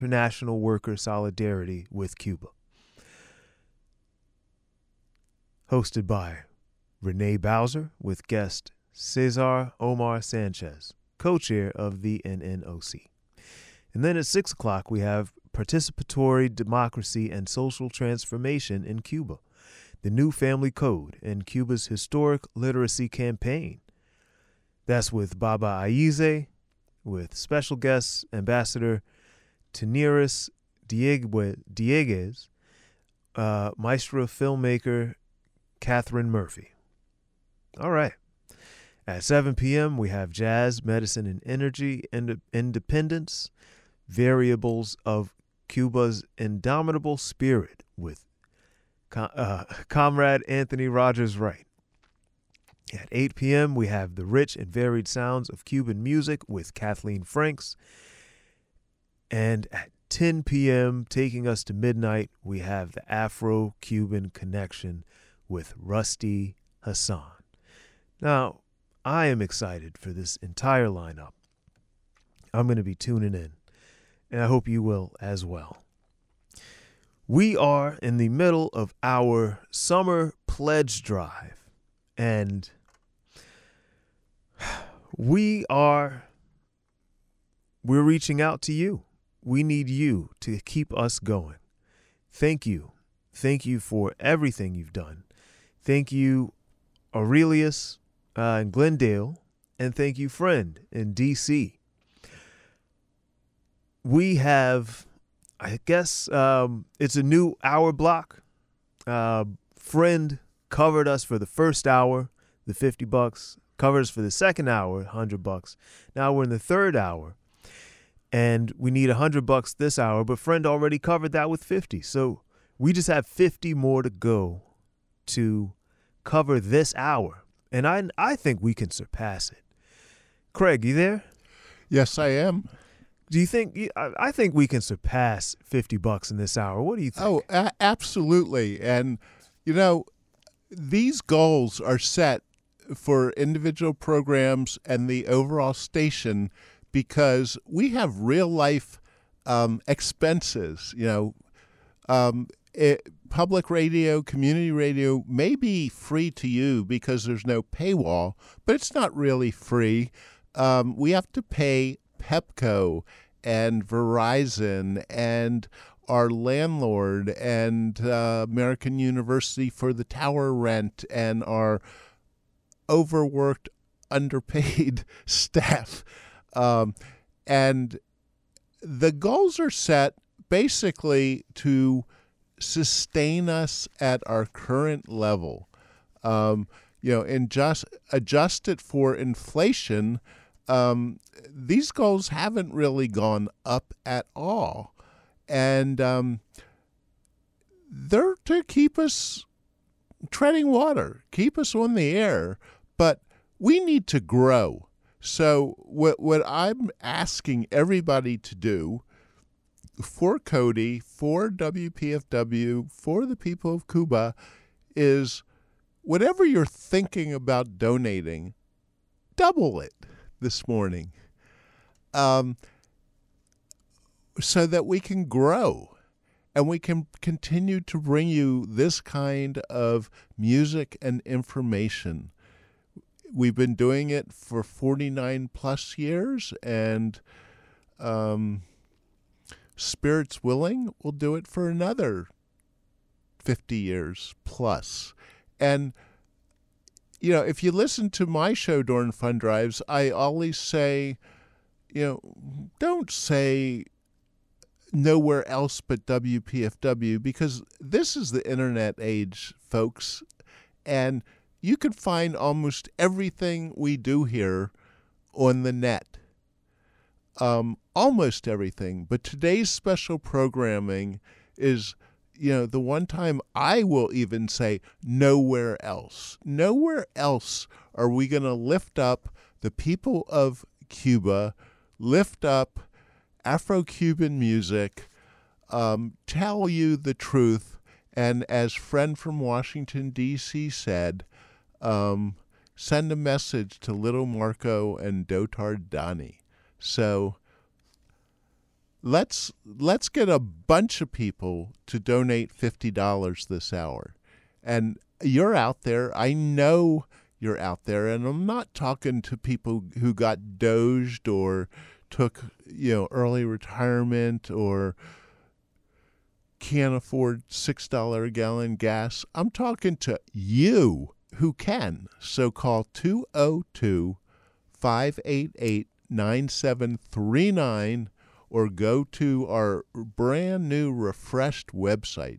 international worker solidarity with Cuba. Hosted by Renee Bowser with guest Cesar Omar Sanchez, co-chair of the NNOC. And then at 6 o'clock, we have Participatory Democracy and Social Transformation in Cuba, the New Family Code and Cuba's Historic Literacy Campaign. That's with Baba Aize, with special guests Ambassador Teniris Dieguez, maestro filmmaker Catherine Murphy. All right. At 7 p.m., we have Jazz, Medicine, and Energy, Independence, Variables of Cuba's Indomitable Spirit with Comrade Anthony Rogers Wright. At 8 p.m., we have The Rich and Varied Sounds of Cuban Music with Kathleen Franks. And at 10 p.m., taking us to midnight, we have The Afro-Cuban Connection with Rusty Hassan. Now, I am excited for this entire lineup. I'm going to be tuning in, and I hope you will as well. We are in the middle of our summer pledge drive, and we're reaching out to you. We need you to keep us going. Thank you. Thank you for everything you've done. Thank you, Aurelius in Glendale, and thank you, Friend in D.C. We have, I guess, it's a new hour block. Friend covered us for the first hour, the $50. Covered us for the second hour, $100. Now we're in the third hour, and we need $100 this hour. But Friend already covered that with 50, so we just have 50 more to go to cover this hour, and I think we can surpass it. Craig, you there? Yes, I am. Do you think? I think we can surpass $50 in this hour. What do you think? Oh, absolutely. And these goals are set for individual programs and the overall station because we have real life expenses. Public radio, community radio may be free to you because there's no paywall, but it's not really free. We have to pay Pepco and Verizon and our landlord and American University for the tower rent and our overworked, underpaid staff. And the goals are set basically to sustain us at our current level. And just adjust it for inflation. These goals haven't really gone up at all. And they're to keep us treading water, keep us on the air, but we need to grow. So what I'm asking everybody to do for Cody, for WPFW, for the people of Cuba is whatever you're thinking about donating, double it this morning so that we can grow and we can continue to bring you this kind of music and information. We've been doing it for 49 plus years, and spirits willing, we'll do it for another 50 years plus. And if you listen to my show during fund drives, I always say, don't say nowhere else but WPFW, because this is the internet age, folks. And you can find almost everything we do here on the net. Almost everything. But today's special programming is, the one time I will even say nowhere else. Nowhere else are we going to lift up the people of Cuba, lift up Afro-Cuban music, tell you the truth, and as Friend from Washington, D.C. said, send a message to little Marco and Dotard Donnie. So let's get a bunch of people to donate $50 this hour. And you're out there. I know you're out there, and I'm not talking to people who got doged or took, early retirement or can't afford $6 a gallon gas. I'm talking to you who can. So call 202-588-9739 or go to our brand new refreshed website,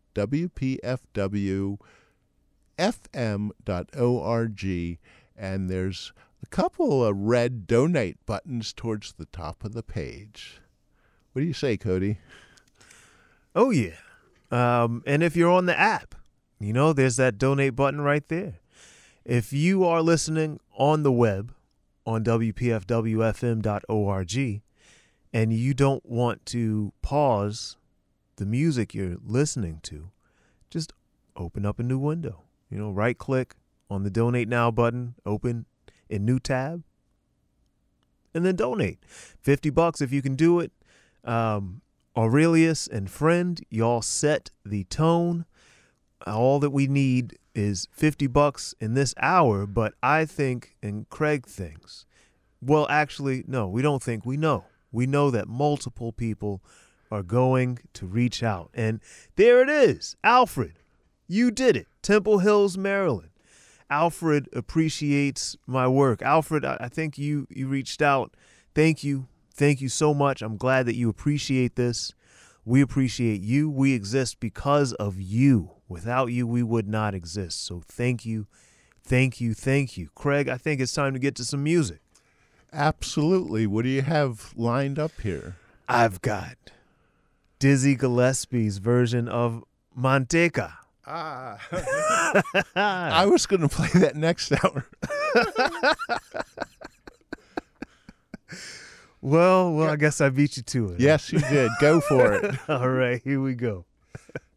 WPFWFM.org, and there's a couple of red donate buttons towards the top of the page. What do you say, Cody? Oh, yeah. And if you're on the app, there's that donate button right there. If you are listening on the web on WPFWFM.org and you don't want to pause the music you're listening to, just open up a new window. Right click on the Donate Now button, open a new tab, and then donate. $50 if you can do it. Aurelius and friend, y'all set the tone. All that we need is $50 in this hour, but I think, and Craig thinks, well, actually, no, we don't think, we know. We know that multiple people are going to reach out. And there it is. Alfred, you did it. Temple Hills, Maryland. Alfred appreciates my work. Alfred, I think you reached out. Thank you. Thank you so much. I'm glad that you appreciate this. We appreciate you. We exist because of you. Without you, we would not exist. So thank you. Thank you. Thank you. Craig, I think it's time to get to some music. Absolutely. What do you have lined up here? I've got Dizzy Gillespie's version of Manteca. I was going to play that next hour. Well, I guess I beat you to it. Yes, you did. Go for it. All right, here we go.